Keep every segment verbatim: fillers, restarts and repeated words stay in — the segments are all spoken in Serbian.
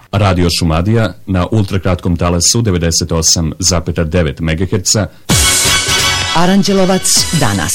Radio Šumadija na ultrakratkom talasu devedeset osam zarez devet megaherca. Aranđelovac danas.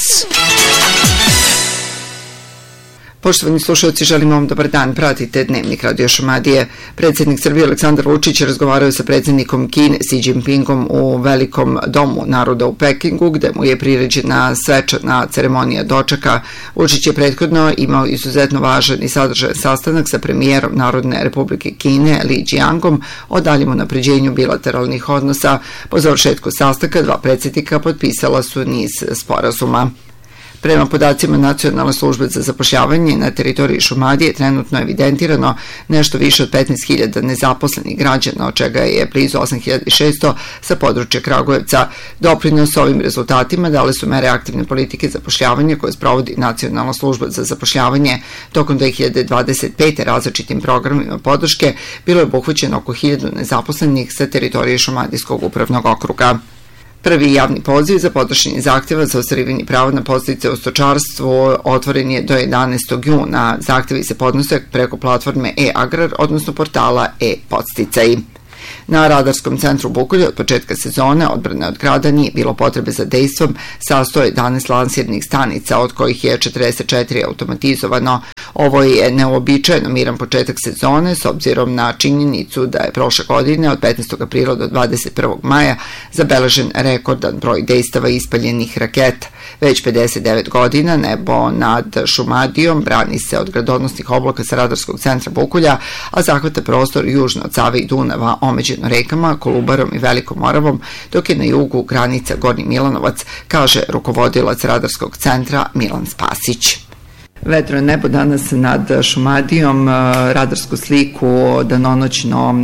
Poštovani slušalci, želim vam dobar dan. Pratite Dnevnik Radio Šumadije. Predsjednik Srbije Aleksandar Vučić razgovarao sa predsjednikom Kine Xi Jinpingom u Velikom domu naroda u Pekingu, gde mu je priređena svečana ceremonija dočeka. Vučić je prethodno imao izuzetno važan i sadržajan sastanak sa premijerom Narodne Republike Kine Li Jiangom o daljem unapređenju bilateralnih odnosa. Po završetku sastanka dva predsjednika potpisala su niz sporazuma. Prema podacima Nacionalne službe za zapošljavanje, na teritoriji Šumadije trenutno je evidentirano nešto više od petnaest hiljada nezaposlenih građana, od čega je blizu osam hiljada šesto sa područja Kragujevca. Doprinos ovim rezultatima dale su mere aktivne politike zapošljavanja koje sprovodi Nacionalna služba za zapošljavanje. Tokom dve hiljade dvadeset pete. različitim programima podrške bilo je obuhvaćeno oko hiljadu nezaposlenih sa teritorije Šumadijskog upravnog okruga. Prvi javni poziv za podnošenje zahtjeva za ostvarivanje prava na podsticaje u stočarstvu otvoren je do jedanaestog juna. Zahtjevi se podnose preko platforme e-agrar, odnosno portala e-podsticaji. Na Radarskom centru Bukulje od početka sezone odbrane od grada nije bilo potrebe za dejstvom sa sto jedanaest lansirnih stanica, od kojih je četrdeset četiri automatizovano. Ovo je neuobičajeno miran početak sezone s obzirom na činjenicu da je prošle godine od petnaestog aprila do dvadeset prvog maja zabeležen rekordan broj dejstava ispaljenih raketa. Već pedeset devet godina nebo nad Šumadijom brani se od gradonosnih oblaka sa Radarskog centra Bukulja, a zahvata prostor južno od Save i Dunava omeđeno rekama, Kolubarom i Velikom Moravom, dok je na jugu granica Gornji Milanovac, kaže rukovodilac Radarskog centra Milan Spasić. Vedro nebo danas nad Šumadijom, radarsku sliku danonoćno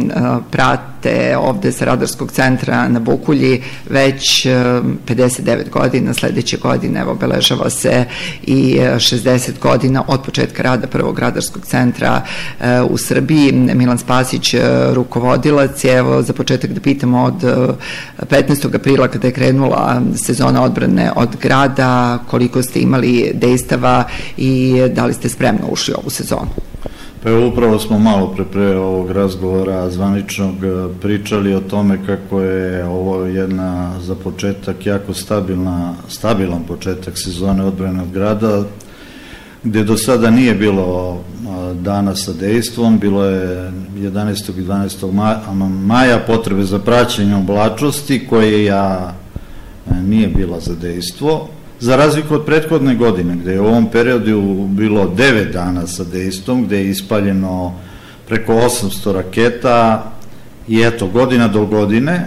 prate ovde sa Radarskog centra na Bukulji već pedeset devet godina. Sledeće godine evo obeležava se i šezdeset godina od početka rada prvog radarskog centra u Srbiji. Milan Spasić, rukovodilac, je evo za početak da pitamo od petnaestog aprila kada je krenula sezona odbrane od grada, koliko ste imali dejstava i da li ste spremno ušli u ovu sezonu? Pa evo, upravo smo malo pre pre ovog razgovora zvaničnog pričali o tome kako je ovo jedna za početak jako stabilna, stabilan početak sezone odbrane od grada, gde do sada nije bilo dana sa dejstvom, bilo je jedanaestog i dvanaestog maja potrebe za praćenje oblačnosti koje ja nije bila za dejstvo. Za razliku od prethodne godine, gde je u ovom periodu bilo devet dana sa dejstvom, gde je ispaljeno preko osamsto raketa i eto, godina do godine,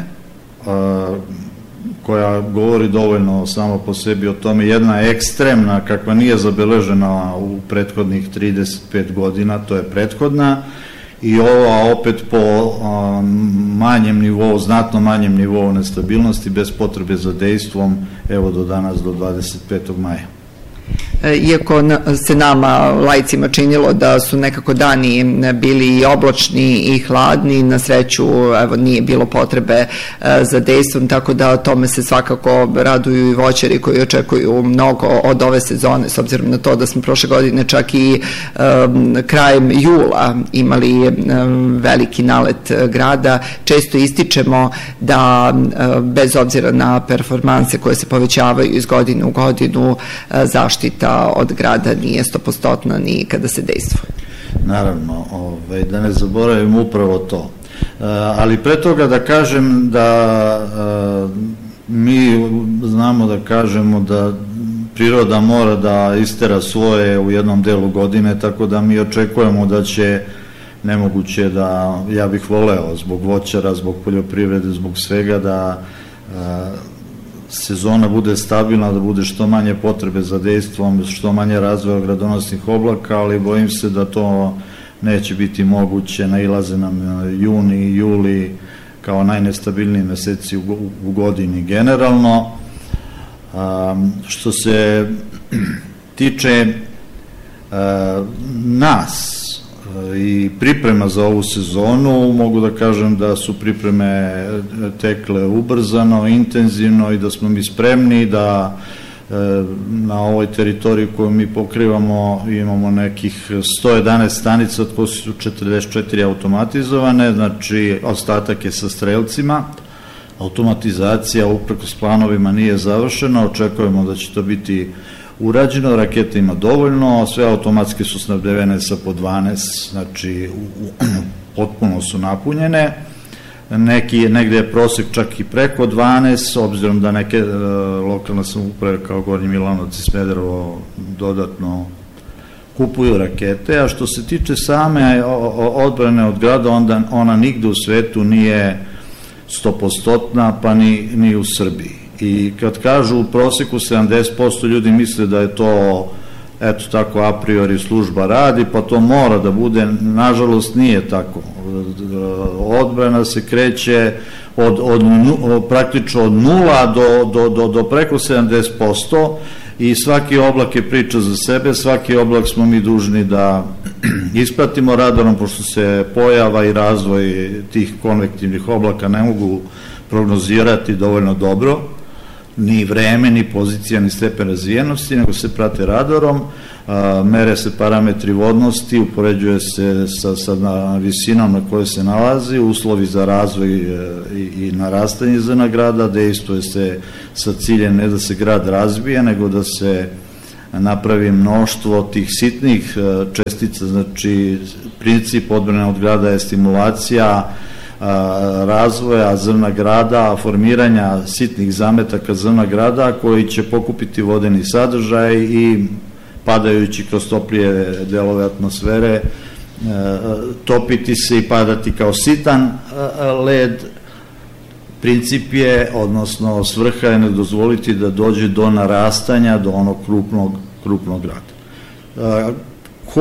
koja govori dovoljno samo po sebi o tome, jedna ekstremna kakva nije zabeležena u prethodnih trideset pet godina, to je prethodna, i ova opet po manjem nivou, znatno manjem nivou nestabilnosti, bez potrebe za dejstvom, evo do danas, do dvadeset petog maja. Iako se nama, laicima, činilo da su nekako dani bili i oblačni i hladni, na sreću evo nije bilo potrebe za dejstvom, tako da tome se svakako raduju i voćari koji očekuju mnogo od ove sezone, s obzirom na to da smo prošle godine čak i um, krajem jula imali um, veliki nalet grada. Često ističemo da um, bez obzira na performanse koje se povećavaju iz godine u godinu, uh, zaštita od grada nije stopostotna ni kada se dejstvuje. Naravno, ovaj, da ne zaboravim upravo to. Uh, ali pre toga da kažem da uh, mi znamo da kažemo da priroda mora da istera svoje u jednom delu godine, tako da mi očekujemo da će nemoguće da, ja bih voleo zbog voćara, zbog poljoprivrede, zbog svega da uh, sezona bude stabilna, da bude što manje potrebe za dejstvom, što manje razvoja gradonosnih oblaka, ali bojim se da to neće biti moguće. Nailaze nam juni i juli kao najnestabilniji meseci u godini generalno. Što se tiče nas i priprema za ovu sezonu, mogu da kažem da su pripreme tekle ubrzano, intenzivno i da smo mi spremni, da Na ovoj teritoriji koju mi pokrivamo imamo nekih sto jedanaest stanica, od koje su četrdeset četiri automatizovane, znači ostatak je sa strelcima. Automatizacija uprkos planovima nije završena, očekujemo da će to biti urađeno, raketa ima dovoljno, sve automatske su snabdevene sa po dvanaest, znači potpuno su napunjene. Neki, negde je prosek čak i preko dvanaest, s obzirom da neke e, lokalne samouprave kao Gornji Milanovac i Smederevo dodatno kupuju rakete, a što se tiče same odbrane od grada, onda ona nigde u svetu nije stopostotna, pa ni, ni u Srbiji. I kad kažu u proseku sedamdeset posto ljudi misle da je to eto tako a priori služba radi, pa to mora da bude, nažalost nije tako. Odbrana se kreće od, od, od praktično od nula do, do, do, do preko sedamdeset posto i svaki oblak je priča za sebe, svaki oblak smo mi dužni da ispratimo radarom, pošto se pojava i razvoj tih konvektivnih oblaka ne mogu prognozirati dovoljno dobro, ni vreme, ni pozicija, ni stepen razvijenosti, nego se prate radarom, a, mere se parametri vodnosti, upoređuje se sa, sa na visinom na kojoj se nalazi, uslovi za razvoj i, i narastanje zrna grada, dejstvuje se sa ciljem ne da se grad razbije, nego da se napravi mnoštvo tih sitnih čestica, znači princip odbrane od grada je stimulacija razvoja zrna grada, formiranja sitnih zametaka zrna grada koji će pokupiti vodeni sadržaj i padajući kroz toplije delove atmosfere topiti se i padati kao sitan led. Princip je, odnosno svrha je ne dozvoliti da dođe do narastanja do onog krupnog, krupnog grada. Ko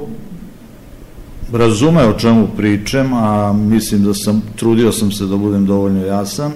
razume o čemu pričam, a mislim da sam, trudio sam se da budem dovoljno jasan,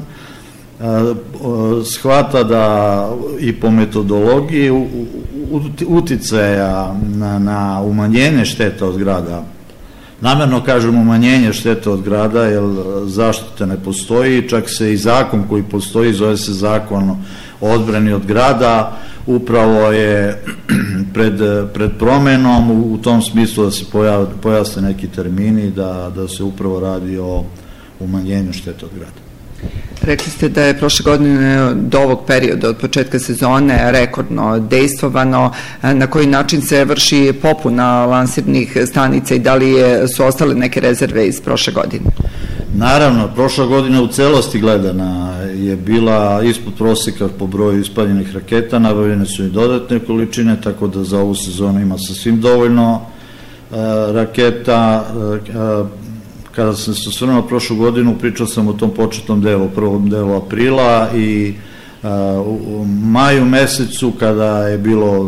shvata da i po metodologiji uticaja na, na umanjenje šteta od grada, namerno kažem umanjenje šteta od grada, jer zaštita ne postoji, čak se i zakon koji postoji, zove se zakon o odbrani od grada, upravo je pred, pred promenom u, u tom smislu da se pojav, pojasne neki termini, da, da se upravo radi o umanjenju šteta od grada. Rekli ste da je prošle godine do ovog perioda, od početka sezone, rekordno dejstvovano. Na koji način se vrši popuna lansirnih stanica i da li je, su ostale neke rezerve iz prošle godine? Naravno, prošla godina u celosti gledana je bila ispod proseka po broju ispaljenih raketa, nabavljene su i dodatne količine, tako da za ovu sezonu ima sasvim dovoljno e, raketa. E, kada sam se osvrnuo prošlu godinu, pričao sam o tom početnom delu, prvom delu aprila i e, u maju mesecu, kada je bilo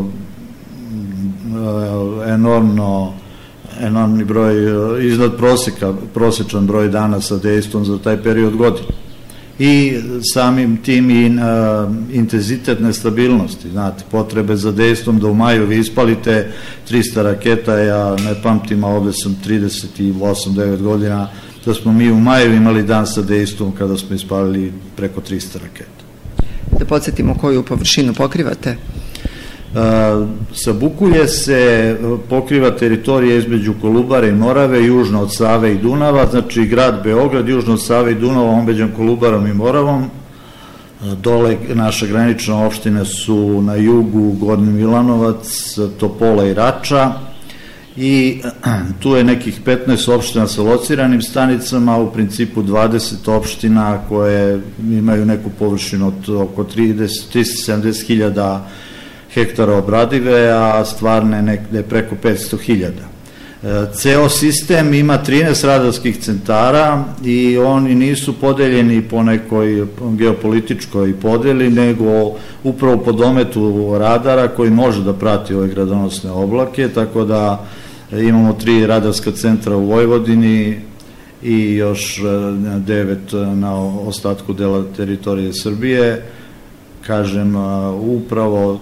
e, enormno enormni broj, iznad proseka, prosečan broj dana sa dejstvom za taj period godine. I samim tim i uh, intenzitet nestabilnosti, znate, potrebe za dejstvom da u maju vi ispalite trista raketa, ja ne pamtim, a ovde sam trideset osam devet godina, da smo mi u maju imali dan sa dejstvom kada smo ispalili preko trista raketa. Da podsjetimo koju površinu pokrivate? Sa Bukulje se pokriva teritorija između Kolubare i Morave, južno od Save i Dunava, znači grad Beograd, južno od Save i Dunava, omeđen Kolubarom i Moravom. Dole naša granična opština su na jugu Gornji Milanovac, Topola i Rača, i tu je nekih petnaest opština sa lociranim stanicama, u principu dvadeset opština koje imaju neku površinu od oko tristo sedamdeset hiljada hektara obradive, a stvarne nekde preko petsto hiljada. Ceo sistem ima trinaest radarskih centara i oni nisu podeljeni po nekoj geopolitičkoj podeli, nego upravo po dometu radara koji može da prati ove gradonosne oblake, tako da imamo tri radarska centra u Vojvodini i još devet na ostatku dela teritorije Srbije. Kažem, upravo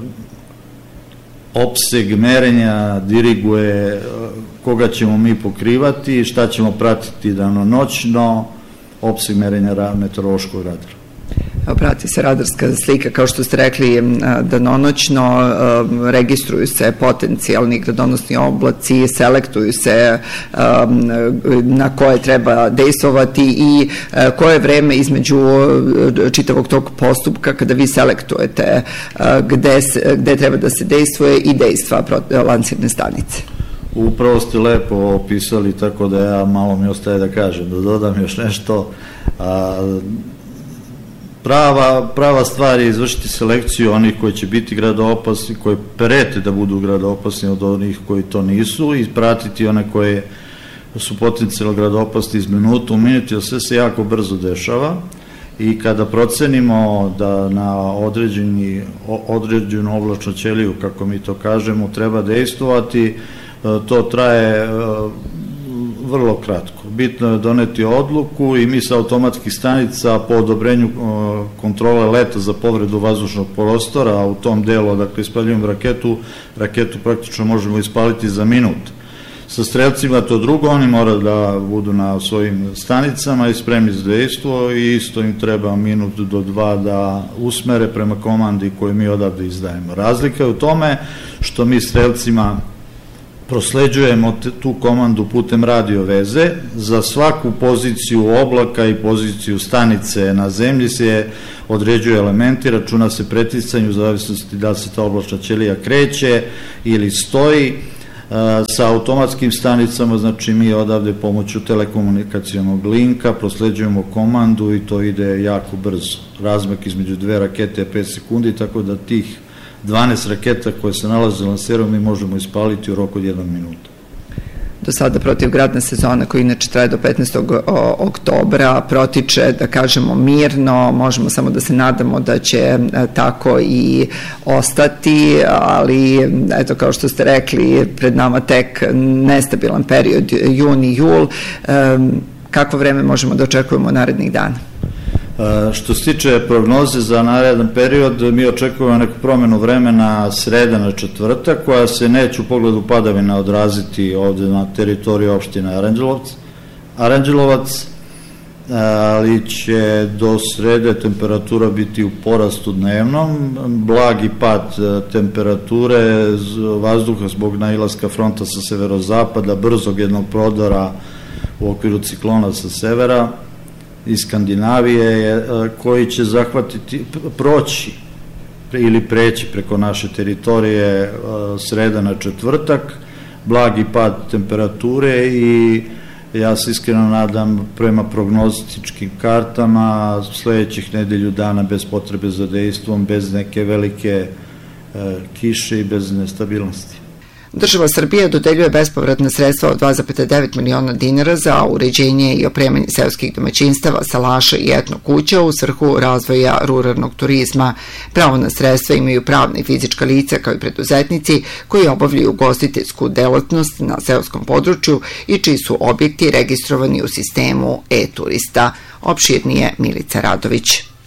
opseg merenja diriguje koga ćemo mi pokrivati, šta ćemo pratiti danonoćno, opseg merenja meteorološkog radara. Prati se radarska slika, kao što ste rekli, danonoćno, registruju se potencijalni gradonosni oblaci, selektuju se na koje treba dejstvovati i koje vreme između čitavog tog postupka kada vi selektujete gde, se, gde treba da se dejstvuje i dejstva lansirne stanice. Upravo ste lepo opisali, tako da ja malo mi ostaje da kažem, da dodam još nešto. a, Prava, prava stvar je izvršiti selekciju onih koji će biti gradoopasni, koji prete da budu gradoopasni od onih koji to nisu i pratiti one koje su potencijalno gradoopasni iz minuta u minutu, jer sve se jako brzo dešava i kada procenimo da na određeni, određenu oblačnu ćeliju, kako mi to kažemo, treba dejstvovati, to traje vrlo kratko. Bitno je doneti odluku i mi sa automatskih stanica po odobrenju kontrole leta za povredu vazdušnog prostora, a u tom delu, dakle, ispaljujemo raketu, raketu praktično možemo ispaliti za minut. Sa strelcima to drugo, oni moraju da budu na svojim stanicama i spremni za dejstvo i isto im treba minut do dva da usmere prema komandi koju mi odavde izdajemo. Razlika je u tome što mi strelcima prosleđujemo tu komandu putem radio veze. Za svaku poziciju oblaka i poziciju stanice na zemlji se određuju elementi, računa se preticanju u zavisnosti da se ta oblačna ćelija kreće ili stoji. Sa automatskim stanicama, znači mi odavde pomoću telekomunikacionog linka prosleđujemo komandu i to ide jako brzo. Razmak između dve rakete je pet sekundi, tako da tih dvanaest raketa koje se nalaze na lanseru mi možemo ispaliti u roku od jednog minuta. Do sada protivgradna sezona, koja inače traje do petnaestog oktobra, protiče, da kažemo, mirno, možemo samo da se nadamo da će tako i ostati, ali eto, kao što ste rekli, pred nama tek nestabilan period, juni, jul. Kakvo vreme možemo da očekujemo narednih dana? Što se tiče prognoze za naredan period, mi očekujemo neku promenu vremena sreda na četvrtak, koja se neće u pogledu padavina odraziti ovde na teritoriju opštine Aranđelovac, Aranđelovac, ali će do srede temperatura biti u porastu dnevnom, blagi pad temperature vazduha zbog nailaska fronta sa severozapada, brzog jednog prodora u okviru ciklona sa severa iz Skandinavije, koji će zahvatiti, proći ili preći preko naše teritorije sreda na četvrtak, blagi pad temperature i ja se iskreno nadam, prema prognostičkim kartama, sledećih nedelju dana bez potrebe za dejstvom, bez neke velike kiše i bez nestabilnosti. Država Srbije dodeljuje bespovratna sredstva od dva zarez devet miliona dinara za uređenje i opremanje seoskih domaćinstava, salaša i etno kuća u svrhu razvoja ruralnog turizma. Pravo na sredstva imaju pravna i fizička lica kao i preduzetnici koji obavljaju ugostiteljsku delatnost na seoskom području i čiji su objekti registrovani u sistemu e-turista. Opširnije Milica Radović.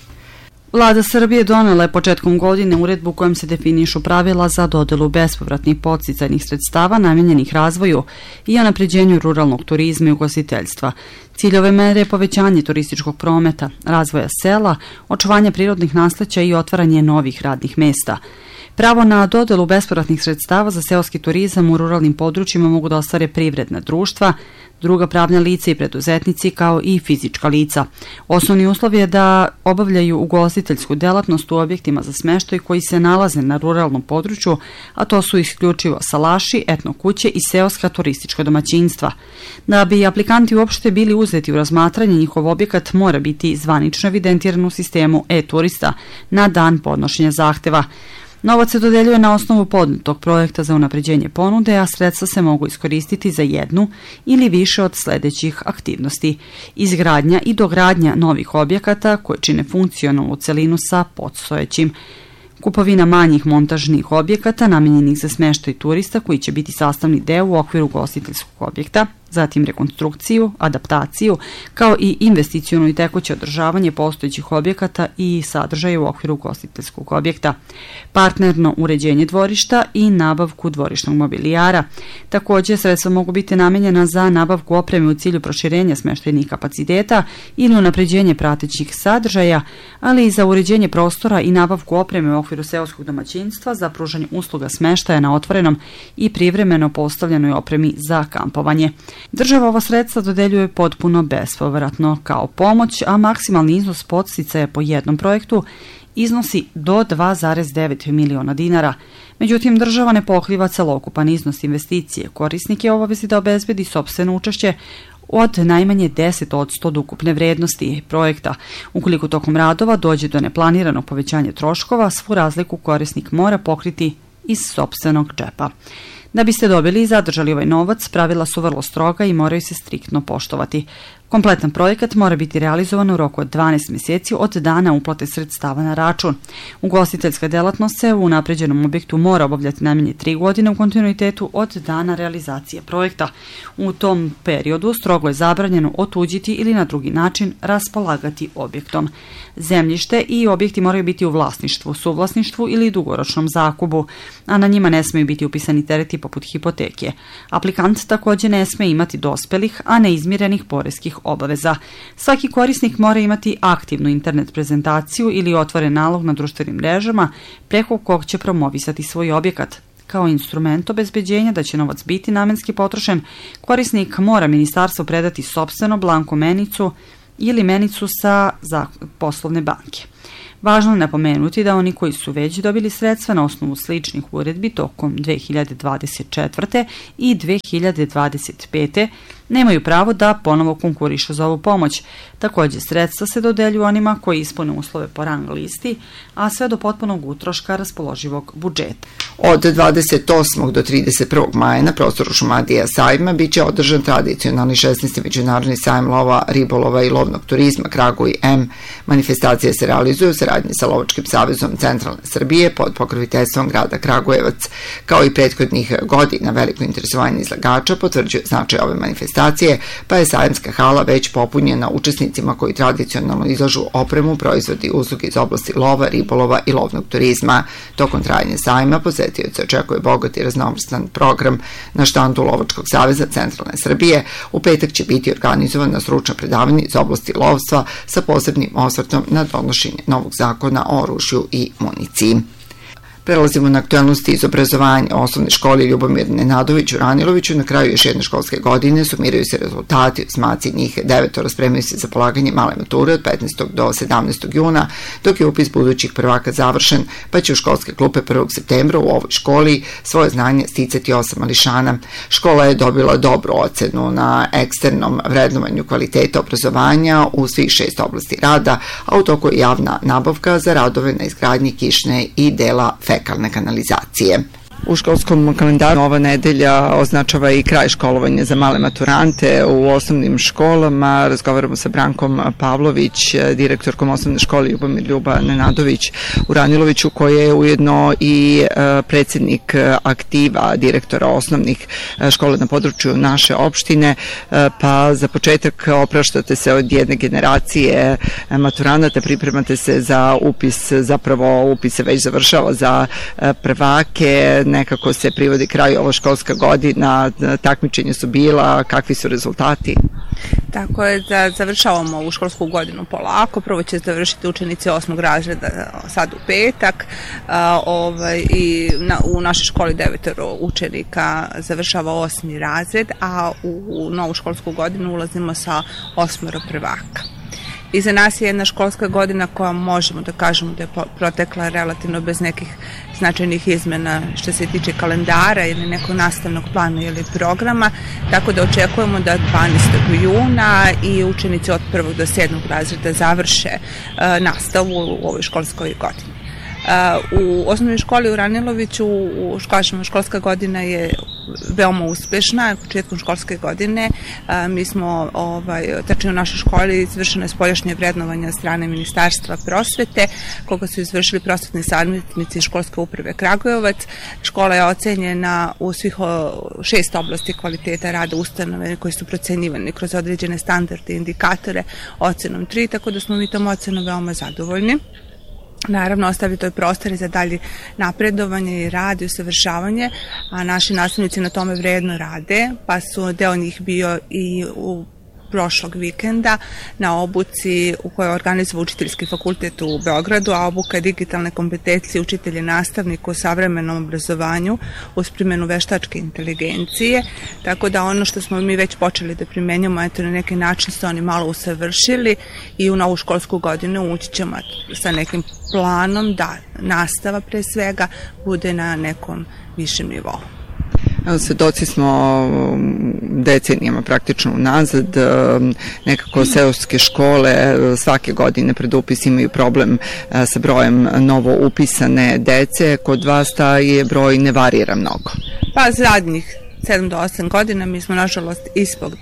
Vlada Srbije donela je početkom godine uredbu kojom se definišu pravila za dodelu bespovratnih podsticajnih sredstava namenjenih razvoju i unapređenju ruralnog turizma i ugostiteljstva. Cilj ove mere je povećanje turističkog prometa, razvoja sela, očuvanje prirodnih nasleđa i otvaranje novih radnih mesta. Pravo na dodelu bespovratnih sredstava za seoski turizam u ruralnim područjima mogu da ostvare privredna društva, druga pravna lica i preduzetnici kao i fizička lica. Osnovni uslov je da obavljaju ugostiteljsku delatnost u objektima za smeštaj koji se nalaze na ruralnom području, a to su isključivo salaši, etno kuće i seoska turistička domaćinstva. Da bi aplikanti uopšte bili uzeti u razmatranje, njihov objekat mora biti zvanično evidentiran u sistemu e-turista na dan podnošenja zahteva. Novac se dodeljuje na osnovu podnetog projekta za unapređenje ponude, a sredstva se mogu iskoristiti za jednu ili više od sledećih aktivnosti. Izgradnja i dogradnja novih objekata koje čine funkcionalnu celinu sa podstojećim. Kupovina manjih montažnih objekata namenjenih za smeštaj turista koji će biti sastavni deo u okviru ugostiteljskog objekta zatim rekonstrukciju, adaptaciju, kao i investiciono i tekuće održavanje postojećih objekata i sadržaja u okviru ugostiteljskog objekta, partnerno uređenje dvorišta i nabavku dvorišnog mobilijara. Takođe, sredstva mogu biti namenjena za nabavku opreme u cilju proširenja smeštajnih kapaciteta ili unapređenje pratećih sadržaja, ali i za uređenje prostora i nabavku opreme u okviru seoskog domaćinstva za pružanje usluga smeštaja na otvorenom i privremeno postavljenoj opremi za kampovanje. Država ova sredstva dodeljuje potpuno bespovratno kao pomoć, a maksimalni iznos podsticaja po jednom projektu iznosi do dva zarez devet miliona dinara. Međutim, država ne pokriva celokupan iznos investicije. Korisnik je obavezi da obezbedi sopstveno učešće od najmanje deset posto od ukupne vrednosti projekta. Ukoliko tokom radova dođe do neplaniranog povećanja troškova, svu razliku korisnik mora pokriti iz sopstvenog džepa. Da biste dobili i zadržali ovaj novac, pravila su vrlo stroga i moraju se striktno poštovati. Kompletan projekat mora biti realizovan u roku od dvanaest mjeseci od dana uplate sredstava na račun. Ugostiteljska delatnost se u unapređenom objektu mora obavljati najmanje tri godine u kontinuitetu od dana realizacije projekta. U tom periodu strogo je zabranjeno otuđiti ili na drugi način raspolagati objektom. Zemljište i objekti moraju biti u vlasništvu, suvlasništvu ili dugoročnom zakupu, a na njima ne smiju biti upisani tereti poput hipoteke. Aplikant takođe ne sme imati dospelih, a neizmirenih poreskih obaveza. Svaki korisnik mora imati aktivnu internet prezentaciju ili otvoren nalog na društvenim mrežama preko kog će promovisati svoj objekat. Kao instrument obezbeđenja da će novac biti namenski potrošen, korisnik mora ministarstvu predati sopstveno blanko menicu ili menicu sa za poslovne banke. Važno je napomenuti da oni koji su već dobili sredstva na osnovu sličnih uredbi tokom dve hiljade dvadeset četvrte i dve hiljade dvadeset pete nemaju pravo da ponovo konkurišu za ovu pomoć. Takođe, sredstva se dodeljuju onima koji ispune uslove po rang listi, a sve do potpunog utroška raspoloživog budžeta. Od dvadeset osmog do trideset prvog maja na prostoru Šumadija sajma biće održan tradicionalni šesnaesti međunarodni sajam lova, ribolova i lovnog turizma Kraguj M. Manifestacija se realizuje u saradnji sa Lovačkim savezom Centralne Srbije pod pokroviteljstvom grada Kragujevac. Kao i prethodnih godina, veliko interesovanje izlagača potvrđuje značaj ove manifestacije, pa je sajamska hala već popunjena učesnicima koji tradicionalno izlažu opremu, proizvodi i usluge iz oblasti lova, ribolova i lovnog turizma. Tokom trajanja sajma posetioce očekuje bogat i raznovrstan program. Na štandu Lovačkog saveza Centralne Srbije u petak će biti organizovana stručna predavanja iz oblasti lovstva sa posebnim osvrtom na donošenje novog zakona o oružju i municiji. Prelazimo na aktuelnosti iz obrazovanja. U osnovnoj školi Ljubomir Nenadović u Raniloviću na kraju još jedne školske godine sumiraju se rezultati. Osmaci njih devetoro spremaju se za polaganje male mature od petnaestog do sedamnaestog juna, dok je upis budućih prvaka završen, pa će u školske klupe prvog septembra u ovoj školi svoje znanje sticati osam mališana. Škola je dobila dobru ocenu na eksternom vrednovanju kvaliteta obrazovanja u svih šest oblasti rada, a u toku je javna nabavka za radove na izgradnji kišne i dela fekalne kanalizacije. U školskom kalendaru ova nedelja označava i kraj školovanja za male maturante u osnovnim školama. Razgovaramo sa Brankom Pavlović, direktorkom osnovne škole Ljubomir Ljuba Nenadović u Raniloviću, koja je ujedno i predsjednik aktiva direktora osnovnih škola na području naše opštine. Pa za početak opraštate se od jedne generacije maturanata, pripremate se za upis, zapravo upis se već završava za prvake, nekako se privodi kraju ova školska godina, takmičenja su bila, kakvi su rezultati? Tako je, da završavamo ovu školsku godinu polako, prvo će završiti učenici osmog razreda sad u petak, a, ovaj, i na, u našoj školi devetoro učenika završava osmi razred, a u, u novu školsku godinu ulazimo sa osmoro prvaka. Iza nas je jedna školska godina koja možemo da kažemo da je protekla relativno bez nekih značajnih izmena što se tiče kalendara ili nekog nastavnog plana ili programa, tako da očekujemo da dvanaestog juna i učenici od prvog do sedmog razreda završe uh, nastavu u ovoj školskoj godini. U osnovnoj školi u Raniloviću u školama školska godina je veoma uspešna. Početkom školske godine mi smo, ovaj, tačnije u našoj školi, izvršeno je spoljašnje vrednovanje od strane Ministarstva prosvete, koga su izvršili prosvetni savjetnici školske uprave Kragujevac. Škola je ocenjena u svih šest oblasti kvaliteta rada ustanove koji su procenjivani kroz određene standarde i indikatore ocenom tri, tako da smo mi tom ocenom veoma zadovoljni. Naravno, ostavili to je prostor za dalje napredovanje i rad i usavršavanje, a naši nastavnici na tome vredno rade, pa su deo njih bio i u prošlog vikenda na obuci u kojoj je organizovao Učiteljski fakultet u Beogradu, a obuka je digitalne kompetencije učitelja i nastavnika u savremenom obrazovanju uz primjenu veštačke inteligencije, tako da ono što smo mi već počeli da primenjamo, eto, na neki način su oni malo usavršili i u novu školsku godinu ući ćemo sa nekim planom da nastava pre svega bude na nekom višem nivou. Evo, svedoci smo decenijama praktično unazad, nekako seoske škole svake godine pred upis imaju problem sa brojem novo upisane dece, kod vas taj broj ne varira mnogo. Pa zadnjih sedam do osam godina mi smo nažalost ispod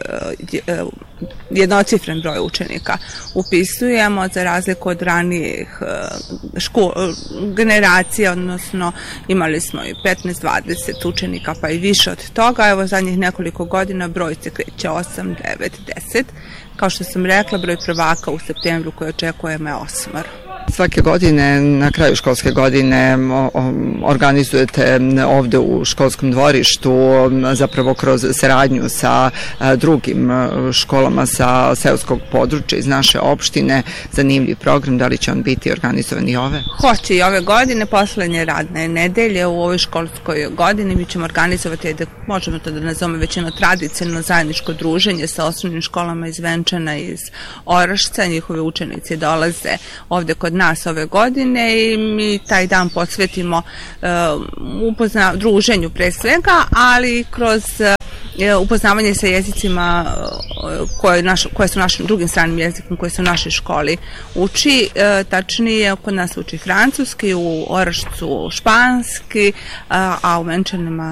jednocifren broj učenika upisujemo, za razliku od ranijih generacija, odnosno imali smo i petnaest dvadeset učenika pa i više od toga. Evo zadnjih nekoliko godina broj se kreće osam, devet, deset. Kao što sam rekla, broj prvaka u septembru koji očekujemo je osmoro. Svake godine, na kraju školske godine, organizujete ovde u školskom dvorištu, zapravo kroz saradnju sa drugim školama sa seoskog područja iz naše opštine, zanimljiv program. Da li će on biti organizovan i ove? Hoće i ove godine, poslednje radne nedelje u ovoj školskoj godini mi ćemo organizovati, da možemo to da nazovemo već jedno tradicionalno zajedničko druženje sa osnovnim školama iz Venčana i iz Orašca. Njihove učenici dolaze ovde kod nas ove godine i mi taj dan posvetimo uh, upozna, druženju pre svega, ali kroz uh, upoznavanje sa jezicima uh, koje, naš, koje su našim drugim stranim jezikom koje se u našoj školi uči. Uh, tačnije, kod nas uči francuski, u Orašcu španski, uh, a u Venčanima